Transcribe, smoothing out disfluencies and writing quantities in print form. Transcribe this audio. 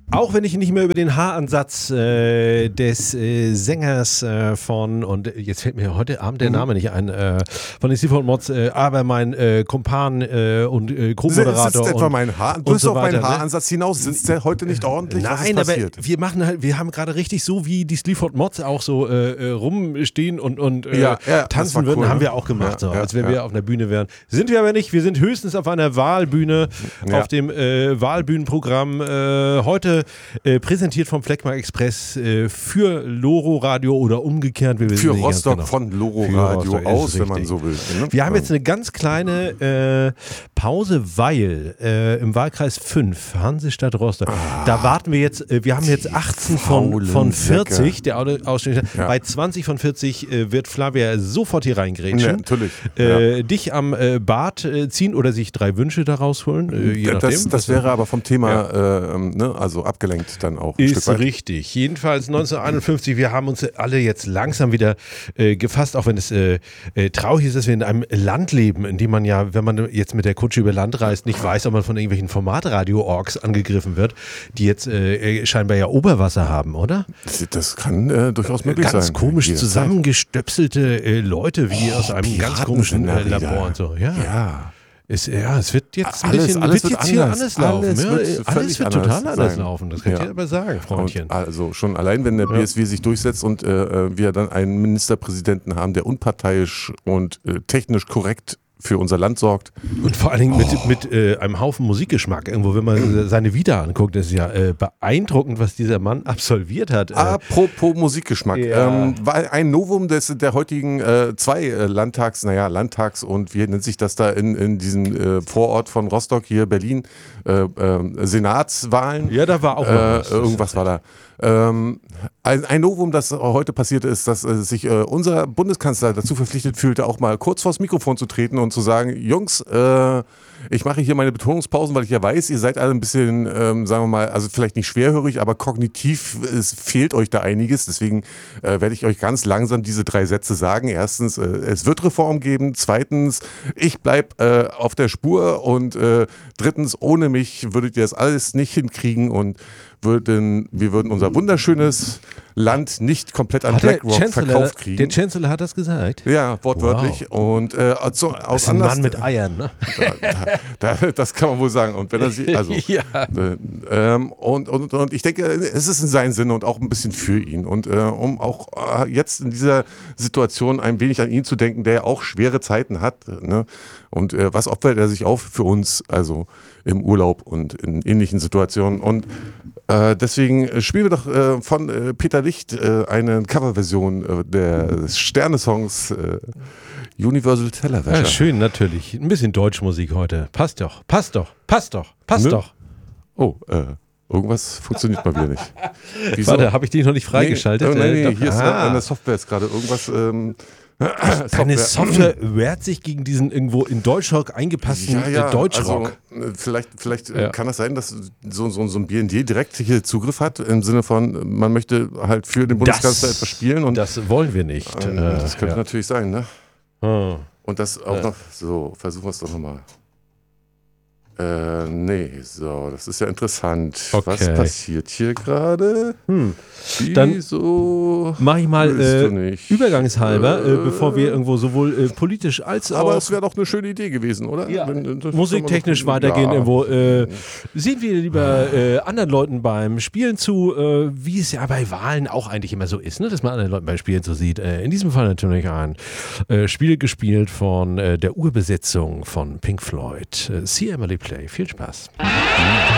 Auch wenn ich nicht mehr über den Haaransatz des Sängers und jetzt fällt mir heute Abend der Name nicht ein, von den Seaford Mods, aber mein Kumpan und Co-Moderator. Sitzt etwa mein Haar? Du bist so auf meinen weiter, Haaransatz hinaus. Sitzt der heute nicht ordentlich? Nein, was ist passiert? aber wir haben gerade richtig so, wie die Sleaford Mods auch so rumstehen und tanzen würden, cool, haben ne? wir auch gemacht, als wenn wir auf einer Bühne wären. Sind wir aber nicht, wir sind höchstens auf einer Wahlbühne, auf dem Wahlbühnenprogramm, heute präsentiert vom Fleckmark Express für Loro Radio oder umgekehrt. Für Rostock von Loro Radio aus, wenn man so will. Ne? Wir haben jetzt eine ganz kleine Pause, weil im Wahlkreis 5, Hansestadt Rostock, da warten wir jetzt, wir haben jetzt 18 von 40, der Ausstellung. Ja. Bei 20 von 40 wird Flavia sofort hier reingrätschen. Ja, natürlich. Dich am Bart ziehen oder sich 3 Wünsche daraus holen, je nachdem. Das wäre aber vom Thema also abgelenkt dann auch. Ist richtig. Jedenfalls 1951, wir haben uns alle jetzt langsam wieder gefasst, auch wenn es traurig ist, dass wir in einem Land leben, in dem man ja, wenn man jetzt mit der Kutsche über Land reist, nicht weiß, ob man von irgendwelchen Formatradio-Orks angegriffen wird, die jetzt scheinbar ja Oberwasser haben, oder? Das kann durchaus möglich sein. Ganz komisch zusammengestöpselte Leute, wie aus einem ganz komischen Labor und so. Ja. Es wird jetzt ein bisschen alles wird hier anders laufen. Alles wird total anders laufen. Das könnt ihr aber sagen, Freundchen. Und also schon allein, wenn der BSW sich durchsetzt und wir dann einen Ministerpräsidenten haben, der unparteiisch und technisch korrekt für unser Land sorgt. Und vor allen Dingen mit einem Haufen Musikgeschmack. Irgendwo, wenn man seine Vita anguckt, ist ja beeindruckend, was dieser Mann absolviert hat. Apropos Musikgeschmack. Ja. War ein Novum der heutigen 2 Landtags- und wie nennt sich das da in diesem Vorort von Rostock, hier Berlin, Senatswahlen. Ja, da war auch noch irgendwas war da. Ein Novum, das heute passiert ist, dass sich unser Bundeskanzler dazu verpflichtet fühlte, auch mal kurz vors Mikrofon zu treten und zu sagen, Jungs, ich mache hier meine Betonungspausen, weil ich ja weiß, ihr seid alle ein bisschen, sagen wir mal, also vielleicht nicht schwerhörig, aber kognitiv fehlt euch da einiges. Deswegen werde ich euch ganz langsam diese 3 Sätze sagen. Erstens, es wird Reform geben. Zweitens, ich bleibe auf der Spur. Und drittens, ohne mich würdet ihr das alles nicht hinkriegen und wir würden unser wunderschönes Land nicht komplett an BlackRock verkauft kriegen. Der Chancellor hat das gesagt? Ja, wortwörtlich. Wow. Und das ist ein Mann mit Eiern, ne? Das kann man wohl sagen. Und wenn er sie, also, und ich denke, es ist in seinem Sinne und auch ein bisschen für ihn. Und um auch jetzt in dieser Situation ein wenig an ihn zu denken, der ja auch schwere Zeiten hat. Ne? Und was opfert er sich auf für uns, also im Urlaub und in ähnlichen Situationen. Und deswegen spielen wir doch von Peter Licht eine Coverversion des Sternesongs Universal Tellerwäscher. Ja, schön, natürlich. Ein bisschen Deutschmusik heute. Passt doch. Oh, irgendwas funktioniert mal wieder nicht. Wieso? Warte, habe ich die noch nicht freigeschaltet? Nee, hier ist an der Software jetzt gerade irgendwas. Deine Software wehrt sich gegen diesen irgendwo in Deutschrock eingepassten Deutschrock. Also, vielleicht kann das sein, dass so ein BND direkt hier Zugriff hat, im Sinne von, man möchte halt für den Bundeskanzler etwas spielen. Und das wollen wir nicht. Das könnte natürlich sein, ne? Oh. Und das auch noch, so, versuchen wir es doch nochmal. Das ist ja interessant. Okay. Was passiert hier gerade? Dann mache ich mal übergangshalber, bevor wir irgendwo sowohl politisch als auch... Aber es wäre doch eine schöne Idee gewesen, oder? Ja, musiktechnisch weitergehen irgendwo. Sehen wir lieber anderen Leuten beim Spielen zu, wie es ja bei Wahlen auch eigentlich immer so ist, ne? Dass man anderen Leuten beim Spielen so sieht. In diesem Fall natürlich ein Spiel gespielt von der Urbesetzung von Pink Floyd. See Emily Play. Viel Spaß.